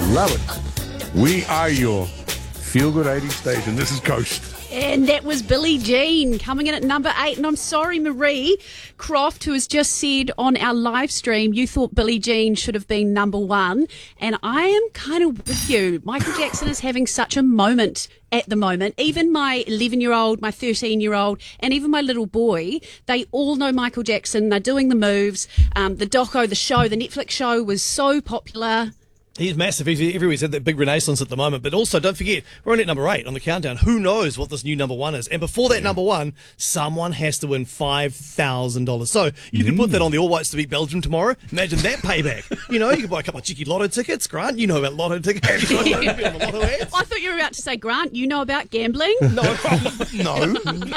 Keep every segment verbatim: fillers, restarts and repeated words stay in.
Love it. We are your feel-good eighties station. This is Coast. And that was Billie Jean coming in at number eight. And I'm sorry, Marie Croft, who has just said on our live stream, you thought Billie Jean should have been number one. And I am kind of with you. Michael Jackson is having such a moment at the moment. Even my eleven-year-old, my thirteen-year-old, and even my little boy, they all know Michael Jackson. They're doing the moves. Um, the doco, the show, the Netflix show was so popular. He's massive. He's everywhere. He's had that big renaissance at the moment. But also, don't forget, we're only at number eight on the countdown. Who knows what this new number one is? And before that yeah. number one, someone has to win five thousand dollars. So you mm. can put that on the All Whites to beat Belgium tomorrow. Imagine that payback. You know, you can buy a couple of cheeky lotto tickets. Grant, you know about lotto tickets. You know about the lotto ads. I thought you were about to say, Grant, you know about gambling? No. no.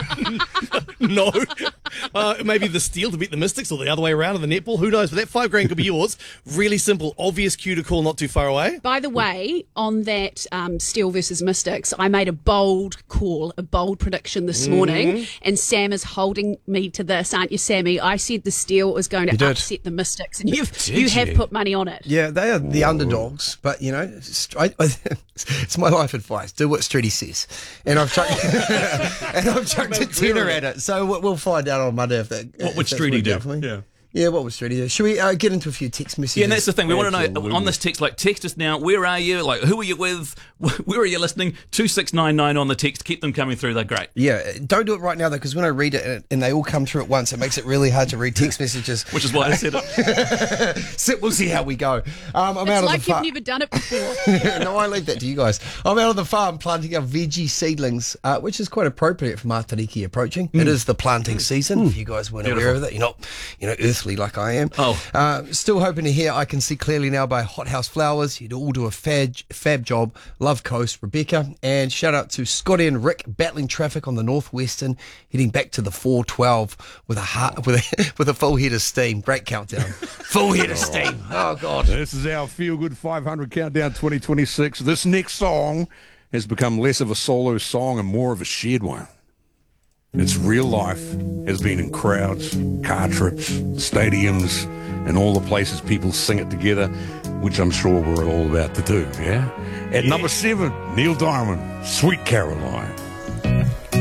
no. Uh, maybe the steal to beat the Mystics or the other way around in the netball. Who knows? But that five grand could be yours. Really simple, obvious cue to call not too far away. By the way, on that um, Steel versus Mystics, I made a bold call, a bold prediction this mm-hmm. morning, and Sam is holding me to this, aren't you, Sammy? I said the Steel is going to upset the Mystics, and you've Did you have you? put money on it. Yeah, they are the Whoa. underdogs, but you know, I, I, it's my life advice: do what Streety says, and I've chucked and I've chucked a tenner at it. So we'll find out on Monday if that. What would Streety do? Yeah. Yeah, what was Streety do? Should we uh, get into a few text messages? Yeah, and that's the thing. We want to know on this text, like, text us now. Where are you? Like, who are you with? Where are you listening? two six nine nine on the text. Keep them coming through. They're great. Yeah, don't do it right now, though, because when I read it and they all come through at once, it makes it really hard to read text messages. Which is why I said it. so we'll see how we go. Um, I'm it's out like of the farm. You've never done it before. No, I leave that to you guys. I'm out of the farm planting our veggie seedlings, uh, which is quite appropriate for Matariki approaching. Mm. It is the planting season. Mm. If you guys weren't Beautiful. aware of that, you're not, you know, earthly like I am. Oh. Uh, still hoping to hear I Can See Clearly Now by Hothouse Flowers. You'd all do a fab, fab job. Love Coast, Rebecca. And shout out to Scotty and Rick battling traffic on the Northwestern, heading back to the four twelve with a heart, with a, with a full head of steam. Great countdown. Full head of steam. Oh, God. This is our Feel Good five hundred Countdown twenty twenty-six. This next song has become less of a solo song and more of a shared one. Its real life has been in crowds, car trips, stadiums, and all the places people sing it together, which I'm sure we're all about to do, yeah? At yeah. number seven, Neil Diamond, Sweet Caroline.